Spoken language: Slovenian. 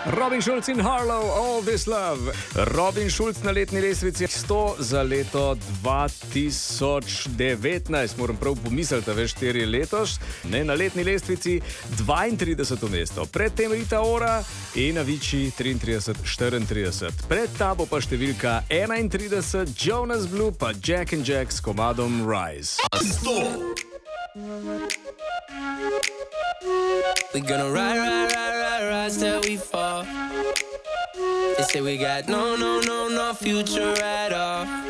Robin Schulz in Harlow, All This Love. Robin Schulz na letni lestvici 100 za leto 2019. Moram prav pomisliti, veš, 4 letos. Ne, na letni lestvici 32. mesto. Predtem Rita Ora in Avicii 33-34. Pred tabo pa številka 31, Jonas Blue pa Jack and Jack s komadom Rise. 100. We gonna rise till we fall. They say we got no future at all.